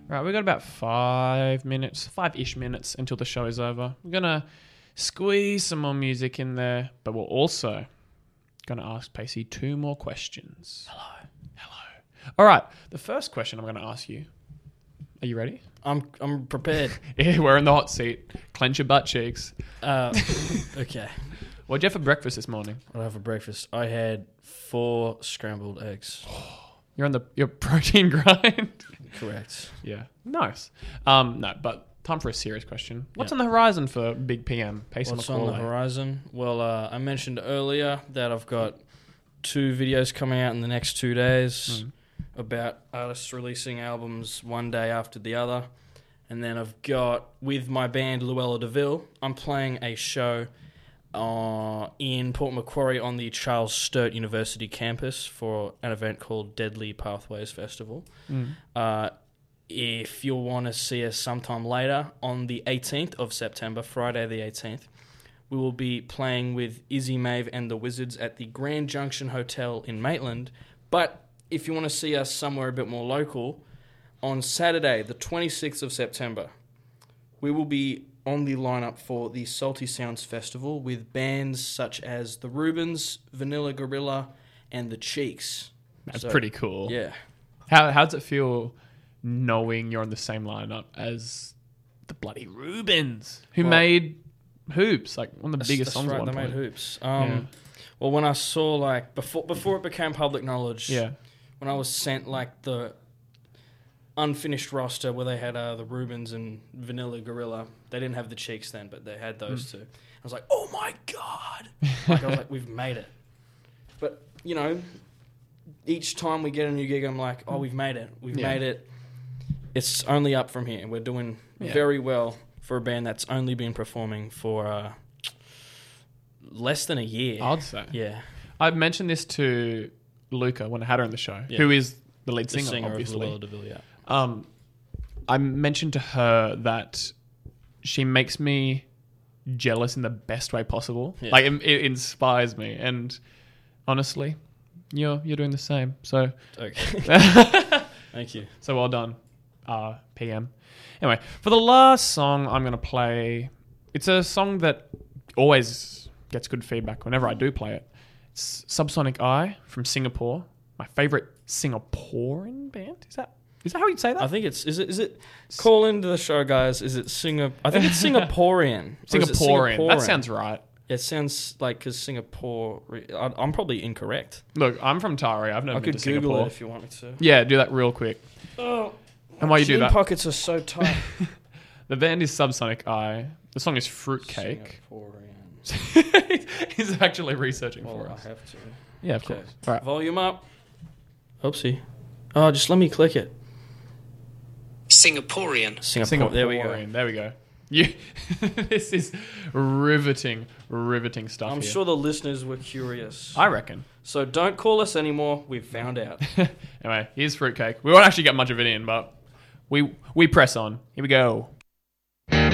Right, we've got about 5-ish minutes until the show is over. We're going to squeeze some more music in there, but we're also going to ask Pacey 2 more questions. Hello. All right, the first question I'm going to ask you. Are you ready? I'm prepared. Yeah, we're in the hot seat. Clench your butt cheeks. Okay. What'd you have for breakfast this morning? What did I have for breakfast? I had 4 scrambled eggs. You're on your protein grind. Correct. Yeah, nice. No, but time for a serious question. What's on the horizon for Big PM? Pacey What's on the McCauley? horizon? Well, I mentioned earlier that I've got 2 videos coming out in the next 2 days about artists releasing albums one day after the other. And then I've got, with my band Luella DeVille, I'm playing a show in Port Macquarie on the Charles Sturt University campus for an event called Deadly Pathways Festival. If you'll want to see us sometime later, on the 18th of September, Friday the 18th, we will be playing with Izzy Mave and the Wizards at the Grand Junction Hotel in Maitland. But if you want to see us somewhere a bit more local, on Saturday, the 26th of September, we will be on the lineup for the Salty Sounds Festival with bands such as the Rubens, Vanilla Gorilla, and the Cheeks. That's pretty cool. Yeah. How does it feel knowing you're on the same lineup as the bloody Rubens, who made Hoops, like one of the biggest songs right, at one they point? made Hoops. Well, when I saw, like, before it became public knowledge, when I was sent, like, the unfinished roster where they had the Rubens and Vanilla Gorilla, they didn't have the Cheeks then, but they had those 2. I was like, oh my God. Like, I was like, we've made it. But, you know, each time we get a new gig, I'm like, oh, we've made it. We've made it. It's only up from here. We're doing very well for a band that's only been performing for less than a year. I'd say. Yeah. I mentioned this to Luca when I had her on the show, who is the lead singer, obviously. Of Luella DeVille, yeah. I mentioned to her that she makes me jealous in the best way possible. Yeah. Like, it inspires me. And honestly, you're doing the same. So, Okay. Thank you. so well done, PM. Anyway, for the last song I'm going to play, it's a song that always gets good feedback whenever I do play it. It's Subsonic Eye from Singapore. My favorite Singaporean band. Is that how you'd say that? I think is it call into the show, guys. Is it I think it's Singaporean. Singaporean. That sounds right. It sounds like, because Singapore, I'm probably incorrect. Look, I'm from Tari. I've never been to Singapore. Google it if you want me to. Yeah, do that real quick. Oh, and while you do jean that, pockets are so tight. the band is Subsonic Eye. The song is Fruitcake. Singaporean. He's actually researching for us. I have to. Yeah, of course. All right. Volume up. Oopsie. Oh, just let me click it. Singaporean. Singapore. There we go. There we go. This is riveting stuff. I'm here. sure the listeners were curious. I reckon. So don't call us anymore. We've found out. Anyway, here's Fruitcake. We won't actually get much of it in, but we press on. Here we go.